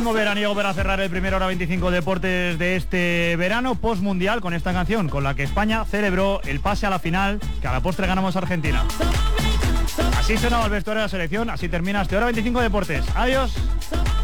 ritmo veraniego para cerrar el primer Hora 25 Deportes de este verano post-mundial con esta canción con la que España celebró el pase a la final que a la postre ganamos a Argentina. Así sonaba el vestuario de la selección, así termina este Hora 25 Deportes. Adiós.